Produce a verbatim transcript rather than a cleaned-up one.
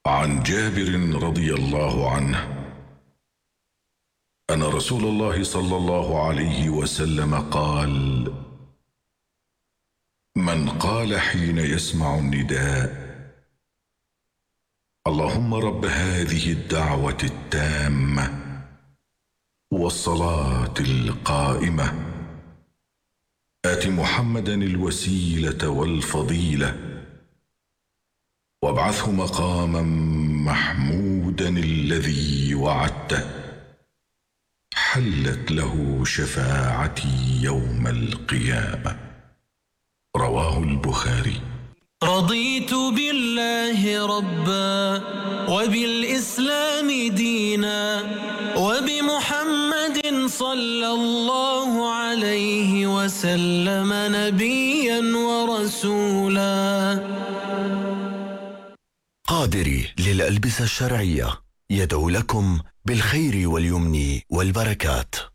عن جابر رضي الله عنه أن رسول الله صلى الله عليه وسلم قال: من قال حين يسمع النداء: اللهم رب هذه الدعوة التامة والصلاة القائمة آت محمدا الوسيلة والفضيلة وابعثه مقاما محمودا الذي وعدته، حلت له شفاعتي يوم القيامة. رواه البخاري. رضيت بالله ربا وبالإسلام دينا وبمحمد صلى الله عليه وسلم نبيا ورسولا. قادري للألبسة الشرعية يدعو لكم بالخير واليمن والبركات.